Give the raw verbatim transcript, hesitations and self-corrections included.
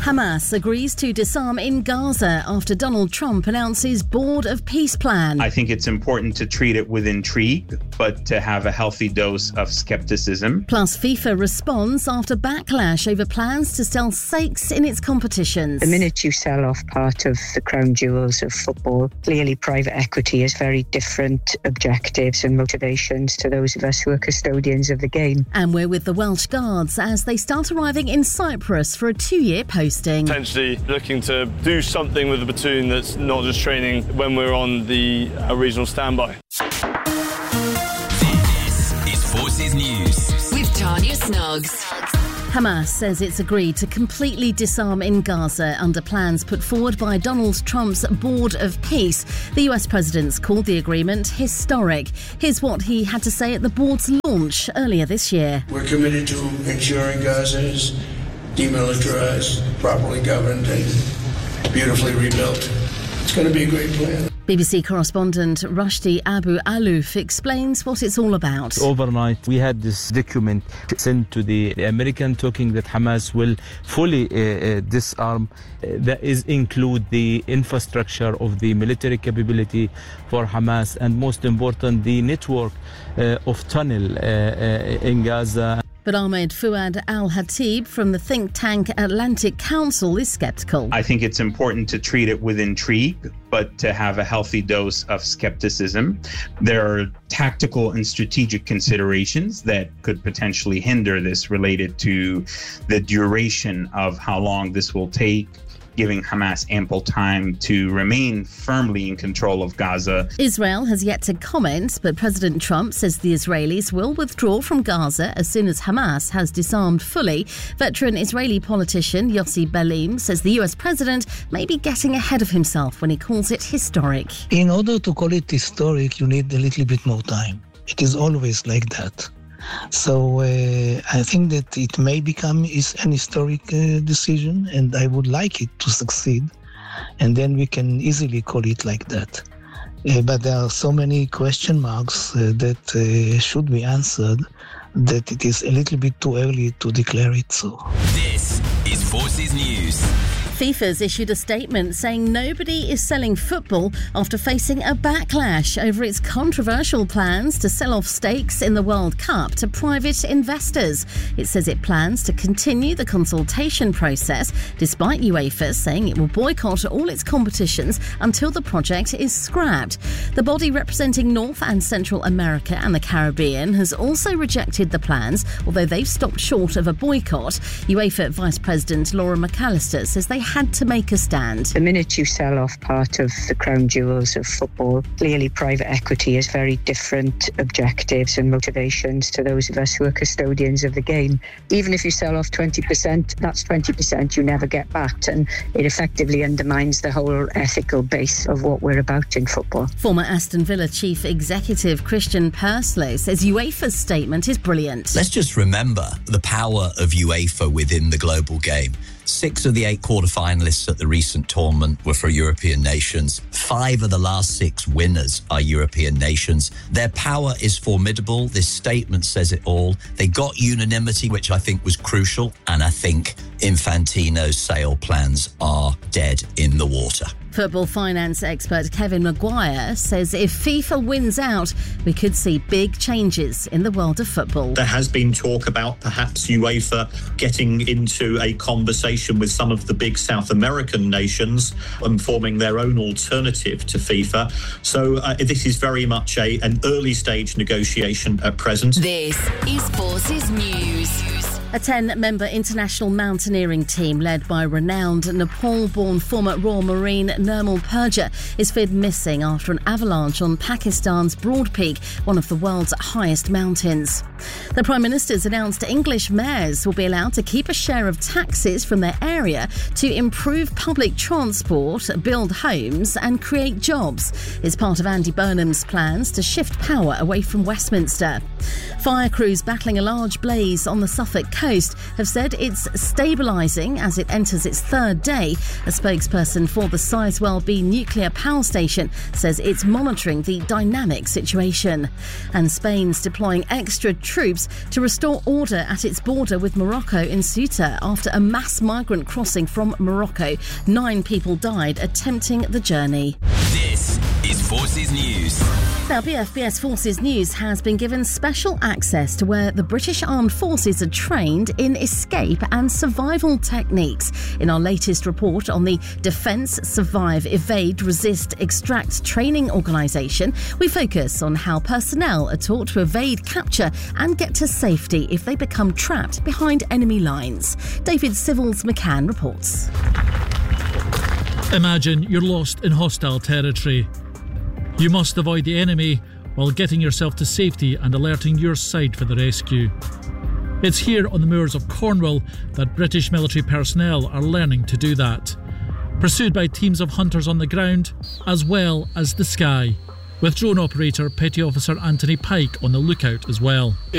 Hamas agrees to disarm in Gaza after Donald Trump announces Board of Peace plan. I think it's important to treat it with intrigue, but to have a healthy dose of skepticism. Plus, FIFA responds after backlash over plans to sell stakes in its competitions. The minute you sell off part of the crown jewels of football, clearly private equity has very different objectives and motivations to those of us who are custodians of the game. And we're with the Welsh Guards as they start arriving in Cyprus for a two-year posting. Potentially looking to do something with the platoon that's not just training when we're on the uh, regional standby. This is Forces News with Tanya Snuggs. Hamas says it's agreed to completely disarm in Gaza under plans put forward by Donald Trump's Board of Peace. The U S president's called the agreement historic. Here's what he had to say at the board's launch earlier this year. We're committed to ensuring Gaza is demilitarized, properly governed and beautifully rebuilt. It's going to be a great plan. B B C correspondent Rushdie Abu Alouf explains what it's all about. Overnight, we had this document sent to the, the American talking that Hamas will fully uh, uh, disarm. Uh, that is include the infrastructure of the military capability for Hamas and, most important, the network uh, of tunnel uh, uh, in Gaza. But Ahmed Fouad Al-Hatib from the think tank Atlantic Council is sceptical. I think it's important to treat it with intrigue, but to have a healthy dose of skepticism. There are tactical and strategic considerations that could potentially hinder this related to the duration of how long this will take, giving Hamas ample time to remain firmly in control of Gaza. Israel has yet to comment, but President Trump says the Israelis will withdraw from Gaza as soon as Hamas has disarmed fully. Veteran Israeli politician Yossi Belim says the U S president may be getting ahead of himself when he calls it historic. In order to call it historic, you need a little bit more time. It is always like that. So uh, I think that it may become is an historic uh, decision, and I would like it to succeed, and then we can easily call it like that. Uh, but there are so many question marks uh, that uh, should be answered that it is a little bit too early to declare it so. This is Forces News. FIFA's issued a statement saying nobody is selling football after facing a backlash over its controversial plans to sell off stakes in the World Cup to private investors. It says it plans to continue the consultation process, despite UEFA saying it will boycott all its competitions until the project is scrapped. The body representing North and Central America and the Caribbean has also rejected the plans, although they've stopped short of a boycott. UEFA Vice President Laura McAllister says they had to make a stand. The minute you sell off part of the crown jewels of football, clearly private equity has very different objectives and motivations to those of us who are custodians of the game. Even if you sell off twenty percent, that's twenty percent you never get back, and it effectively undermines the whole ethical base of what we're about in football. Former Aston Villa chief executive Christian Purslow says UEFA's statement is brilliant. Let's just remember the power of UEFA within the global game. Six of the eight quarterfinalists at the recent tournament were for European nations. Five of the last six winners are European nations. Their power is formidable. This statement says it all. They got unanimity, which I think was crucial. And I think Infantino's sale plans are dead in the water. Football finance expert Kevin Maguire says if FIFA wins out, we could see big changes in the world of football. There has been talk about perhaps UEFA getting into a conversation with some of the big South American nations and forming their own alternative to FIFA. So uh, this is very much a, an early stage negotiation at present. This is Forces News. A ten-member international mountaineering team led by renowned Nepal-born former Royal Marine Nirmal Purja is feared missing after an avalanche on Pakistan's Broad Peak, one of the world's highest mountains. The Prime Minister's announced English mayors will be allowed to keep a share of taxes from their area to improve public transport, build homes and create jobs. It's part of Andy Burnham's plans to shift power away from Westminster. Fire crews battling a large blaze on the Suffolk coast have said it's stabilising as it enters its third day. A spokesperson for the Sizewell B nuclear power station says it's monitoring the dynamic situation. And Spain's deploying extra troops to restore order at its border with Morocco in Ceuta after a mass migrant crossing from Morocco. Nine people died attempting the journey. This is Forces News. Now, B F B S Forces News has been given special access to where the British Armed Forces are trained in escape and survival techniques. In our latest report on the Defence, Survive, Evade, Resist, Extract training organisation, we focus on how personnel are taught to evade capture and get to safety if they become trapped behind enemy lines. David Civils McCann reports. Imagine you're lost in hostile territory. You must avoid the enemy while getting yourself to safety and alerting your side for the rescue. It's here on the moors of Cornwall that British military personnel are learning to do that, pursued by teams of hunters on the ground as well as the sky, with drone operator Petty Officer Anthony Pike on the lookout as well.